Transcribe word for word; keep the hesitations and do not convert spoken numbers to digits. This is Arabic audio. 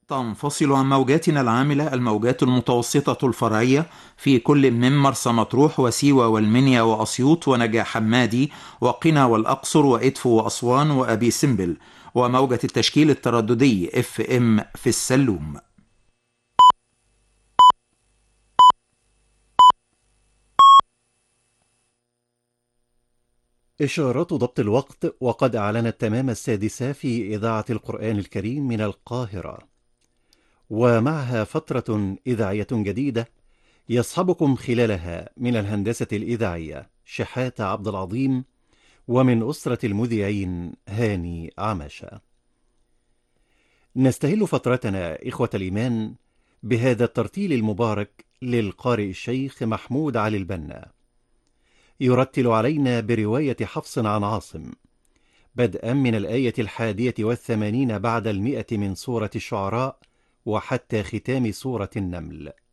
تنفصل عن موجاتنا العاملة الموجات المتوسطة الفرعية في كل من مرسى مطروح وسيوة والمنيا وأسيوط ونجع حمادي وقنا والأقصر وإدفو وأسوان وأبي سمبل، وموجة التشكيل الترددي اف ام في السلوم. إشارات ضبط الوقت، وقد أعلنت تمام السادسة في إذاعة القرآن الكريم من القاهرة، ومعها فترة إذاعية جديدة يصحبكم خلالها من الهندسة الإذاعية شحاتة عبد العظيم، ومن أسرة المذيعين هاني عمشة. نستهل فترتنا إخوة الإيمان بهذا الترتيل المبارك للقارئ الشيخ محمود علي البنا، يرتل علينا برواية حفص عن عاصم، بدءا من الآية الحادية والثمانين بعد المئة من سورة الشعراء وحتى ختام سورة النمل.